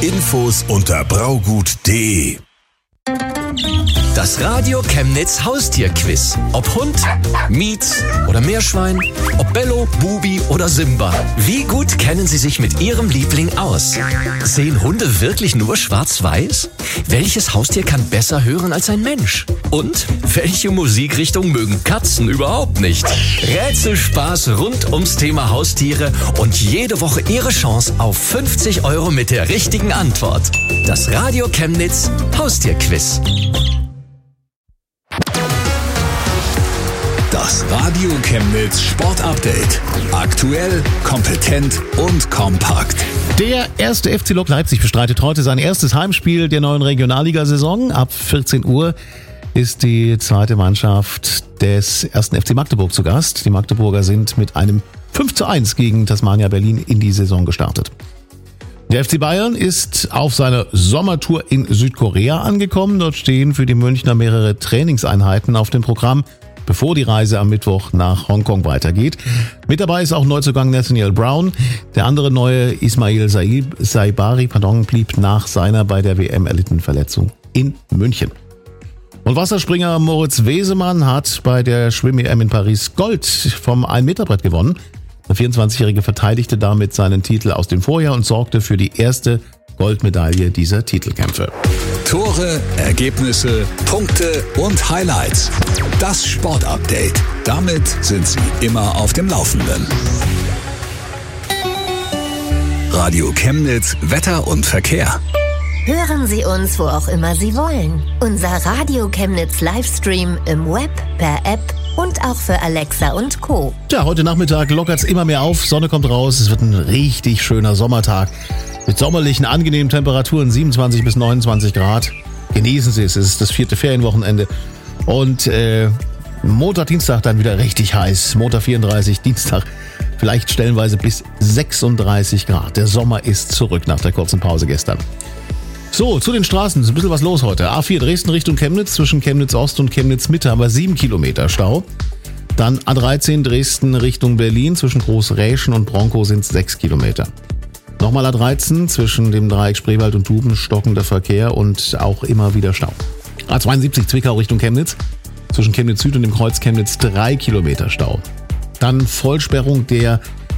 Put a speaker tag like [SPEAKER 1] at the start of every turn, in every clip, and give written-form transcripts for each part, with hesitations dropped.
[SPEAKER 1] Infos unter braugut.de.
[SPEAKER 2] Das Radio Chemnitz Haustierquiz. Ob Hund, Miez oder Meerschwein, ob Bello, Bubi oder Simba. Wie gut kennen Sie sich mit Ihrem Liebling aus? Sehen Hunde wirklich nur schwarz-weiß? Welches Haustier kann besser hören als ein Mensch? Und welche Musikrichtung mögen Katzen überhaupt nicht? Rätselspaß rund ums Thema Haustiere und jede Woche Ihre Chance auf 50 € mit der richtigen Antwort. Das Radio Chemnitz Haustierquiz.
[SPEAKER 1] Das Radio Chemnitz Sportupdate. Aktuell, kompetent und kompakt.
[SPEAKER 3] Der erste FC Lok Leipzig bestreitet heute sein erstes Heimspiel der neuen Regionalligasaison. Ab 14 Uhr ist die zweite Mannschaft des ersten FC Magdeburg zu Gast. Die Magdeburger sind mit einem 5:1 gegen Tasmania Berlin in die Saison gestartet. Der FC Bayern ist auf seiner Sommertour in Südkorea angekommen. Dort stehen für die Münchner mehrere Trainingseinheiten auf dem Programm, bevor die Reise am Mittwoch nach Hongkong weitergeht. Mit dabei ist auch Neuzugang Nathaniel Brown. Der andere neue Ismail Saibari blieb nach seiner bei der WM erlittenen Verletzung in München. Und Wasserspringer Moritz Wesemann hat bei der Schwimm-EM in Paris Gold vom 1-Meter-Brett gewonnen. Der 24-Jährige verteidigte damit seinen Titel aus dem Vorjahr und sorgte für die erste Goldmedaille dieser Titelkämpfe.
[SPEAKER 1] Tore, Ergebnisse, Punkte und Highlights. Das Sportupdate. Damit sind Sie immer auf dem Laufenden. Radio Chemnitz, Wetter und Verkehr.
[SPEAKER 4] Hören Sie uns, wo auch immer Sie wollen. Unser Radio Chemnitz Livestream im Web, per App und auch für Alexa und Co.
[SPEAKER 3] Tja, heute Nachmittag lockert's immer mehr auf, Sonne kommt raus, es wird ein richtig schöner Sommertag mit sommerlichen, angenehmen Temperaturen, 27 bis 29 Grad. Genießen Sie es, es ist das 4. Ferienwochenende und Montag, Dienstag dann wieder richtig heiß, Montag 34, Dienstag vielleicht stellenweise bis 36 Grad. Der Sommer ist zurück nach der kurzen Pause gestern. So, zu den Straßen, ist ein bisschen was los heute. A4 Dresden Richtung Chemnitz, zwischen Chemnitz Ost und Chemnitz Mitte haben wir 7 Kilometer Stau. Dann A13 Dresden Richtung Berlin, zwischen Großräschen und Bronkow sind es 6 Kilometer. Nochmal A13 zwischen dem Dreieck Spreewald und Tuben, stockender Verkehr und auch immer wieder Stau. A72 Zwickau Richtung Chemnitz, zwischen Chemnitz Süd und dem Kreuz Chemnitz 3 Kilometer Stau. Dann Vollsperrung der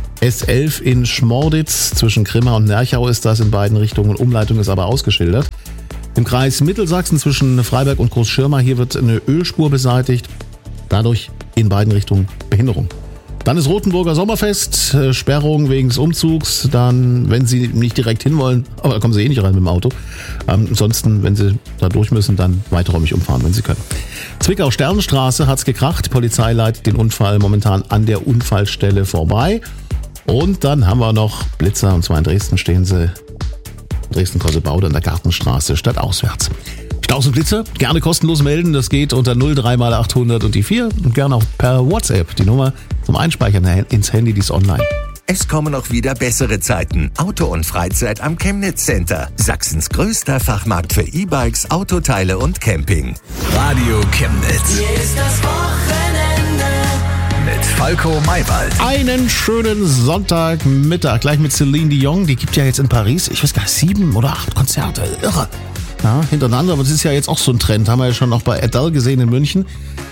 [SPEAKER 3] S11 in Schmorditz, zwischen Grimma und Nerchau ist das in beiden Richtungen, Umleitung ist aber ausgeschildert. Im Kreis Mittelsachsen zwischen Freiberg und Großschirma, hier wird eine Ölspur beseitigt, dadurch in beiden Richtungen Behinderung. Dann ist Rothenburger Sommerfest, Sperrung wegen des Umzugs, dann, wenn Sie nicht direkt hinwollen, aber da kommen Sie eh nicht rein mit dem Auto. Ansonsten, wenn Sie da durch müssen, dann weiträumig umfahren, wenn Sie können. Zwickau Sternenstraße hat's gekracht, die Polizei leitet den Unfall momentan an der Unfallstelle vorbei. Und dann haben wir noch Blitzer, und zwar in Dresden stehen sie, Dresden-Kossebaude an der Gartenstraße stadtauswärts. Staus und Blitzer, gerne kostenlos melden, das geht unter 03 mal 800 und die 4 und gerne auch per WhatsApp, die Nummer zum Einspeichern ins Handy, die ist online.
[SPEAKER 5] Es kommen auch wieder bessere Zeiten. Auto und Freizeit am Chemnitz Center. Sachsens größter Fachmarkt für E-Bikes, Autoteile und Camping.
[SPEAKER 1] Radio Chemnitz.
[SPEAKER 6] Hier ist das Wochenende.
[SPEAKER 1] Mit Falco Maywald.
[SPEAKER 3] Einen schönen Sonntagmittag, gleich mit Celine Dion. Die gibt ja jetzt in Paris, ich weiß gar nicht, 7 oder 8 Konzerte. Irre. Ja, hintereinander, aber das ist ja jetzt auch so ein Trend. Haben wir ja schon noch bei Adele gesehen in München.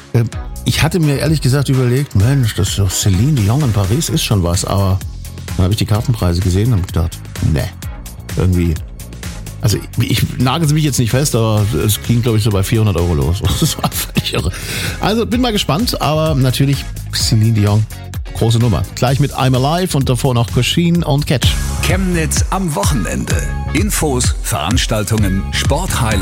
[SPEAKER 3] Ich hatte mir ehrlich gesagt überlegt, Mensch, das ist doch Celine Dion in Paris ist schon was. Aber dann habe ich die Kartenpreise gesehen und habe gedacht, ne, irgendwie. Also ich nagel sie mich jetzt nicht fest, aber es ging, glaube ich, so bei 400 € los. Das war völlig irre. Also bin mal gespannt, aber natürlich Celine Dion, große Nummer. Gleich mit I'm Alive und davor noch Cochine und Catch.
[SPEAKER 1] Chemnitz am Wochenende. Infos, Veranstaltungen, Sporthighlights.